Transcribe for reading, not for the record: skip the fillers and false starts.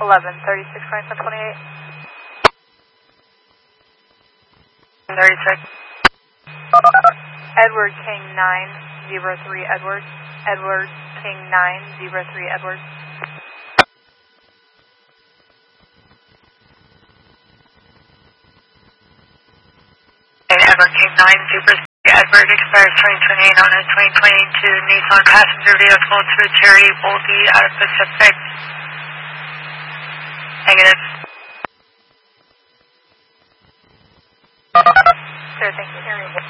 1136 Franklin 28. 36. Edward King 903 Edward. Edward King 903 Edward. Edward King 903 Edward expires 2028 on a 2022 Nissan passenger vehicle to a Cherry Boldy out of Pacific. Negative. Sure, thank you.